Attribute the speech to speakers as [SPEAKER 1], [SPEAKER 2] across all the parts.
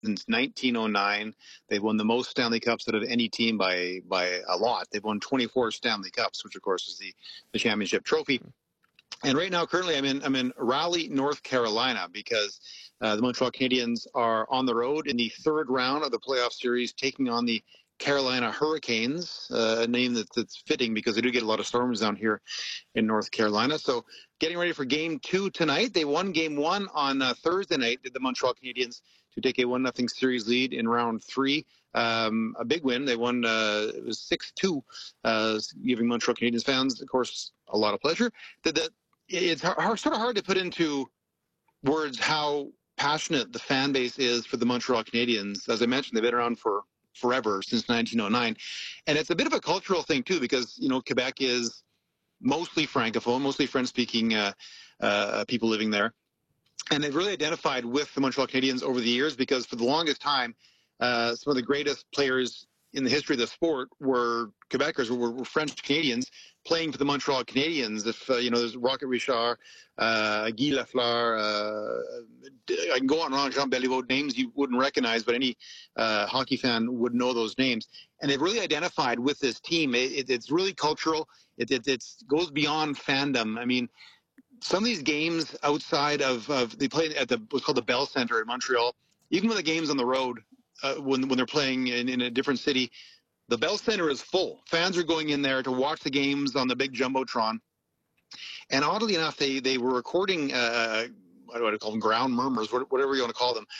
[SPEAKER 1] since 1909. They've won the most Stanley Cups out of any team by a lot. They've won 24 Stanley Cups, which of course is the championship trophy. And right now, currently, I'm in Raleigh, North Carolina, because the Montreal Canadiens are on the road in the third round of the playoff series, taking on the Carolina Hurricanes, a name that's fitting because they do get a lot of storms down here in North Carolina. So getting ready for Game 2 tonight. They won Game 1 on Thursday night, did the Montreal Canadiens, to take a 1-0 series lead in round 3. A big win. They won, it was 6-2, giving Montreal Canadiens fans, of course, a lot of pleasure. It's sort of hard to put into words how passionate the fan base is for the Montreal Canadiens. As I mentioned, they've been around for forever, since 1909. And it's a bit of a cultural thing, too, because, Quebec is mostly Francophone, mostly French-speaking people living there. And they've really identified with the Montreal Canadiens over the years because for the longest time, some of the greatest players in the history of the sport were Quebecers, were French Canadians playing for the Montreal Canadiens. If, there's Rocket Richard, Guy Lafleur, I can go on and on, Jean Beliveau, names you wouldn't recognize, but any hockey fan would know those names. And they've really identified with this team. It's really cultural. It goes beyond fandom. I mean, some of these games outside of they play at what's called the Bell Centre in Montreal, even when the game's on the road, when they're playing in a different city, the Bell Centre is full. Fans are going in there to watch the games on the big Jumbotron. And oddly enough, they were recording, what do I call them, ground murmurs, whatever you want to call them.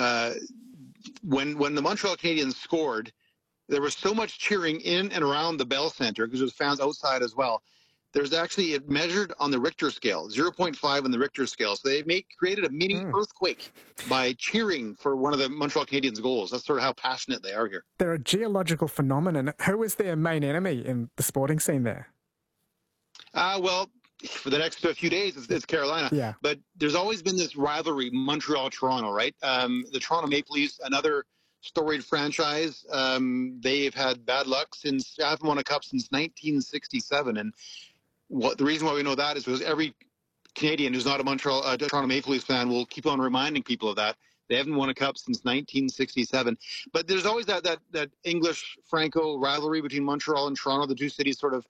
[SPEAKER 1] When the Montreal Canadiens scored, there was so much cheering in and around the Bell Centre, because there was fans outside as well. There's actually, it measured on the Richter scale, 0.5 on the Richter scale. So they created a mini earthquake by cheering for one of the Montreal Canadiens' goals. That's sort of how passionate they are here.
[SPEAKER 2] They're a geological phenomenon. Who is their main enemy in the sporting scene there?
[SPEAKER 1] Well, for the next few days, it's Carolina.
[SPEAKER 2] Yeah.
[SPEAKER 1] But there's always been this rivalry, Montreal-Toronto, right? The Toronto Maple Leafs, another storied franchise. They've had bad luck since, haven't won a cup since 1967. And the reason why we know that is because every Canadian who's not a Toronto Maple Leafs fan will keep on reminding people of that. They haven't won a cup since 1967. But there's always that English-Franco rivalry between Montreal and Toronto. The two cities sort of,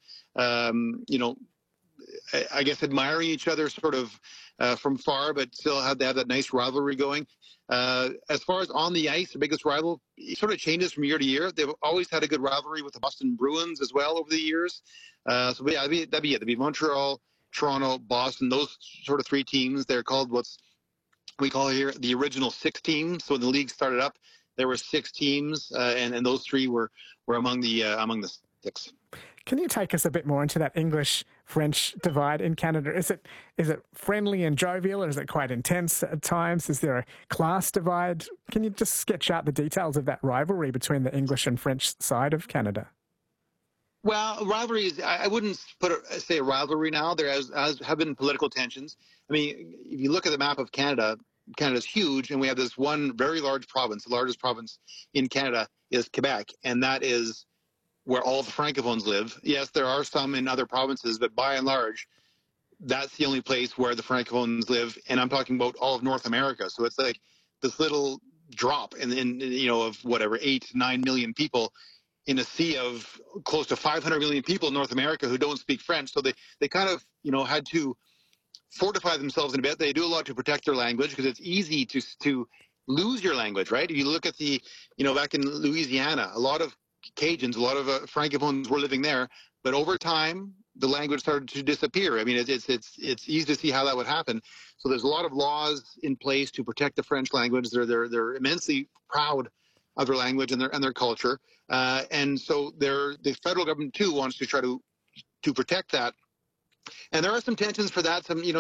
[SPEAKER 1] I guess, admiring each other sort of from far, but still they have that nice rivalry going. As far as on the ice, the biggest rival, it sort of changes from year to year. They've always had a good rivalry with the Boston Bruins as well over the years. So yeah, that'd be it. That'd be Montreal, Toronto, Boston, those sort of three teams. They're called what we call here the original six teams. So when the league started up, there were six teams, and those three were among the six.
[SPEAKER 2] Can you take us a bit more into that English-French divide in Canada? Is it friendly and jovial, or is it quite intense at times? Is there a class divide? Can you just sketch out the details of that rivalry between the English and French side of Canada?
[SPEAKER 1] Well, rivalries, I wouldn't say a rivalry now. There have been political tensions. I mean, if you look at the map of Canada, Canada's huge, and we have this one very large province. The largest province in Canada is Quebec, and that is where all the Francophones live. Yes, there are some in other provinces, but by and large, that's the only place where the Francophones live. And I'm talking about all of North America. So it's like this little drop of whatever, 8 to 9 million people in a sea of close to 500 million people in North America who don't speak French. So they kind of, had to fortify themselves in a bit. They do a lot to protect their language because it's easy to lose your language, right? If you look at back in Louisiana, a lot of Cajuns, a lot of Francophones were living there, but over time the language started to disappear. I mean, it's easy to see how that would happen. So there's a lot of laws in place to protect the French language. They're immensely proud of their language and their culture, and so the federal government too wants to try to protect that. And there are some tensions for that. Some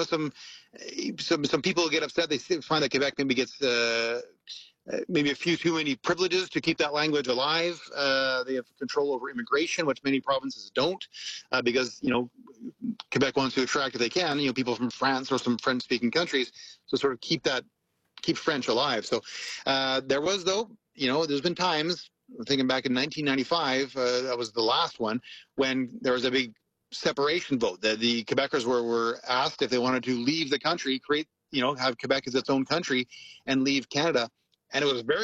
[SPEAKER 1] people get upset. They find that Quebec maybe gets maybe a few too many privileges to keep that language alive. They have control over immigration, which many provinces don't, because Quebec wants to attract, if they can, people from France or some French-speaking countries to sort of keep French alive. So there was, though, there's been times, I'm thinking back in 1995, that was the last one, when there was a big separation vote. The Quebecers were asked if they wanted to leave the country, have Quebec as its own country, and leave Canada. And it was very